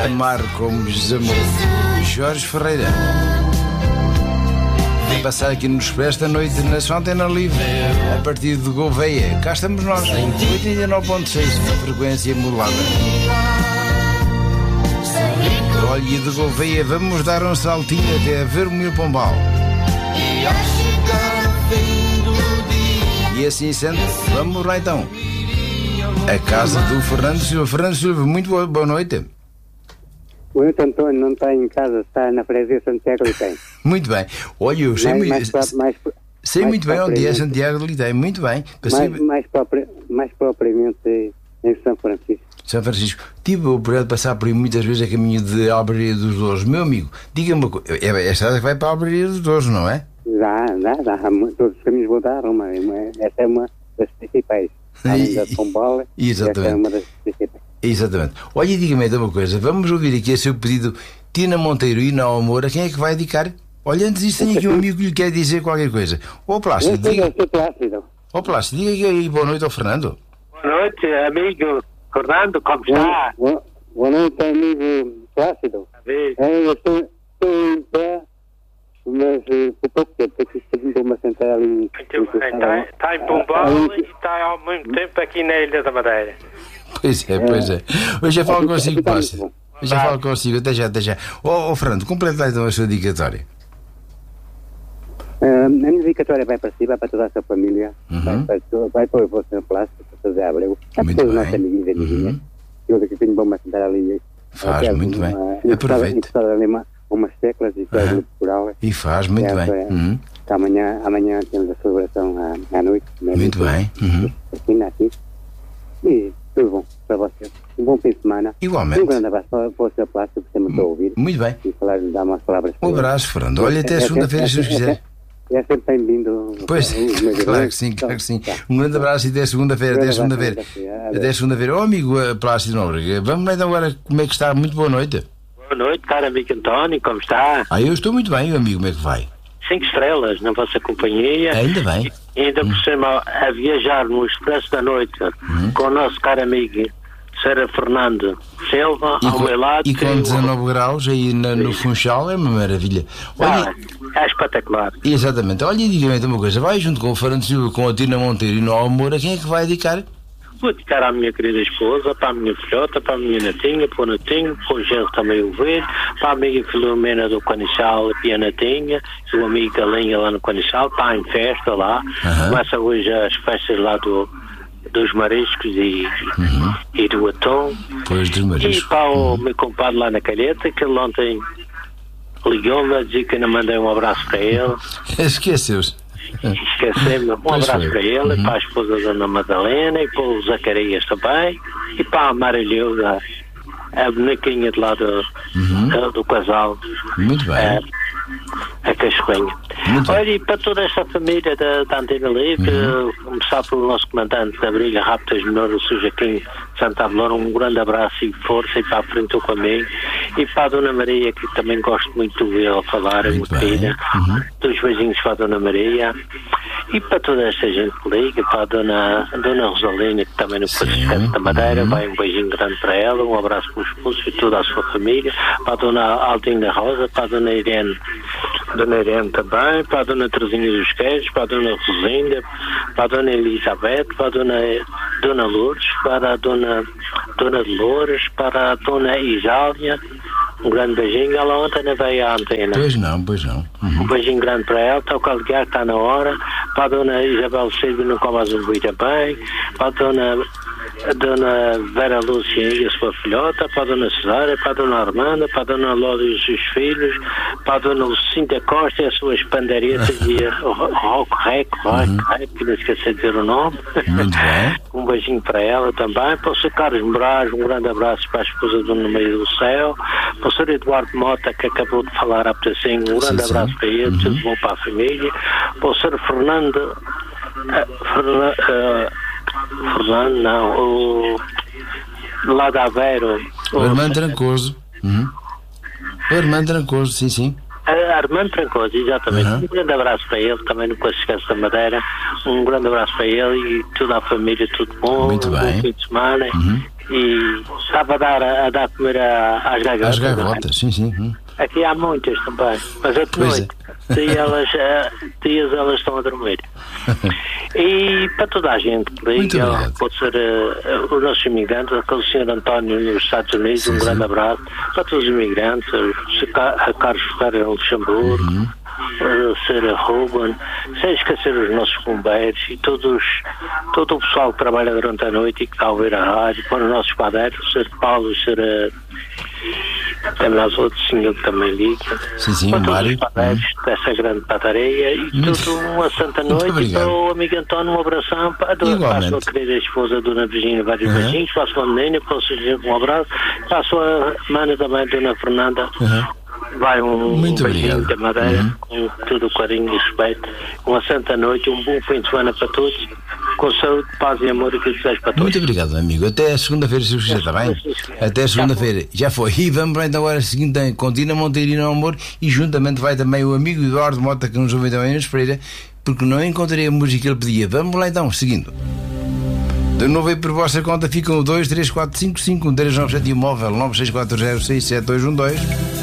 amar como desamor. Jorge Ferreira. Vem passar aqui no Expresso da Noite na sua Antena Livre, a partir de Gouveia. Cá estamos nós, em 89.6, frequência modulada. Olha, e de Gouveia vamos dar um saltinho até a Vermelho Pombal. E assim sendo, vamos lá então. A casa do Fernando Silva. Fernando Silva, muito boa noite. O Nito António não está em casa, está na freguesia Santiago de Litem. Muito bem. Olha, eu sei muito bem onde é Santiago de Litem. Muito bem. Mais propriamente em São Francisco. São Francisco. Tive a oportunidade de passar por aí muitas vezes a caminho de Albergaria dos Douros. Meu amigo, diga-me uma coisa. É a estrada que vai para a Albergaria dos Douros, não é? Dá. Todos os caminhos vão dar a Roma. Esta é uma das principais. Além da Pombal, esta é uma das principais. Exatamente. Olha, diga-me então uma coisa. Vamos ouvir aqui a seu pedido Tina Monteiro e Nau Moura. Quem é que vai dedicar? Olha, antes disso tenho aqui um amigo que lhe quer dizer qualquer coisa. Ô Plácido, diga. Ô Plácido, diga aí boa noite ao Fernando. Boa noite, amigo Fernando, como está? Boa noite, amigo Plácido. Eu estou em pé, mas por pouco tempo, porque estou a sentar ali. Está em Pombal e está ao mesmo tempo aqui na Ilha da Madeira. Pois é. Hoje já falo consigo, Plácido. Hoje já falo consigo, até já. Ô Fernando, completa então a sua dedicatória. A minha dedicatória vai para si, vai para toda a sua família, vai para o Sr. Plácido, para fazer Abreu, para todos os nossos amiguinhos e amiguinhas. Eu daqui tenho bom sentar ali. Faz muito bem. Aproveita. Encostar ali umas teclas e faz muito coral. E faz muito bem. Amanhã temos a celebração à noite. Muito bem. Aqui. E tudo bom para vocês. Um bom fim de semana. Igualmente. Um grande abraço para o Sr. Plácido, que sempre estou a ouvir. Muito bem. E dar umas palavras. Um abraço, Fernando. Olha, até segunda-feira, se Deus quiser. É sempre bem-vindo. Pois, claro que sim. Um grande abraço e até segunda-feira. Até segunda-feira. Ô amigo Plácido Nóbrega, vamos lá então agora como é que está? Muito boa noite. Boa noite, caro amigo António, como está? Eu estou muito bem, amigo, como é que vai? 5 estrelas na vossa companhia. Ainda bem. E ainda por cima a viajar no Expresso da Noite com o nosso caro amigo Sr. Fernando Silva, ao meu lado. E com 19 graus aí no Funchal, é uma maravilha. Olha, é espetacular. Exatamente. Olha, e diga-me uma coisa, vai junto com o Fernando Silva, com a Tina Monteiro e no Almoura, quem é que vai dedicar? Vou dedicar à minha querida esposa, para a minha filhota, para a minha netinha, para o netinho, para o Gerro também o ver, para a amiga Filomena do Canichal e a netinha, e o amigo Galinha lá no Canichal, está em festa lá. Começa hoje as festas lá dos mariscos e do atum. Pois, dos mariscos. E para o meu compadre lá na Calheta, que ele ontem ligou-me a dizer que eu não mandei um abraço para ele. Esqueceu-se. Esqueci-me. Um abraço para ele, para a esposa da Dona Madalena e para o Zacarias também, e para a Marilheuda, a bonequinha de lá do casal. Muito bem. A cachorrinha. Olha, e para toda esta família da Antena Livre, começar pelo nosso comandante da Brilha Rápidas Menor, o Sr. Joaquim Santa Avelora, um grande abraço e força, e para a frente o caminho, e para a Dona Maria, que também gosto muito de vê-la falar, é muito querida, dos beijinhos para a Dona Maria, e para toda esta gente que liga, para a Dona Rosalina, que também no Franciscano da Madeira, vai um beijinho grande para ela, um abraço para o esposo e toda a sua família, para a Dona Aldina Rosa, para a Dona Irene também, para a Dona Teresinha dos Queijos, para a Dona Rosinda, para a Dona Elizabeth, para a Dona Lourdes, para a Dona Dolores, para a Dona Isália, um grande beijinho. Ela ontem não veio à antena. Pois não. Um beijinho grande para ela, está o caldear, está na hora. Para a Dona Isabel Silva, não come azumbi também. Para a Dona Vera Lúcia e a sua filhota, para a Dona Cesária, para a Dona Armanda, para a Dona Lória e os seus filhos, para a Dona Lucinda Costa e as suas panderetas e o Rock Rec, que não esqueci de dizer o nome. Muito bem. Um beijinho para ela também. Para o Sr. Carlos Moraes, um grande abraço para a esposa do No Meio do Céu. Para o Sr. Eduardo Mota, que acabou de falar há pedacinho, um grande abraço para ele, tudo bom para a família. Para o Sr. Fernando, lá da Aveiro. O Armando Trancoso. O Armando Trancoso, sim. Armando Trancoso, exatamente. Um grande abraço para ele, também no Classificação da Madeira. Um grande abraço para ele e toda a família, tudo bom. Muito bem. Bom fim de semana. E estava a dar comer às gaivotas. Às gaivotas, sim. Aqui há muitas também, mas à noite. Dias elas estão a dormir. E para toda a gente, pode ser os nossos imigrantes, aquele senhor António nos Estados Unidos, um grande abraço para todos os imigrantes, a Carlos Ferreira no Luxemburgo, a Sra. Ruben, sem esquecer os nossos bombeiros e todo o pessoal que trabalha durante a noite e que está a ouvir a rádio, para os nossos padeiros, o Sr. Paulo, o Sr. Temos outro senhor que também liga. Sim, para o todos Mário. Os padeiros dessa grande padaria e tudo uma santa noite. Para o amigo António, um abração. Para a sua querida esposa, Dona Virgínia, vários beijinhos. Para a sua menina, para o seu um abraço. Para a sua mana também, Dona Fernanda. Vai um beijinho da Madeira, com todo o carinho e respeito. Uma santa noite, um bom fim de semana para todos. Com saúde, paz e amor e que desejo para todos. Muito obrigado, amigo. Até a segunda-feira, se você está bem? Até a segunda-feira. Já foi. E vamos então agora seguinte com Dina Monteiro no Amor, e juntamente vai também o amigo Eduardo Mota, que nos ouve também na Espreita, porque não encontrei a música que ele pedia. Vamos lá então, seguindo. De novo aí por vossa conta ficam o 2, 3, 4, 5, 5, 1, 3, 9, 7 e o móvel 964067212.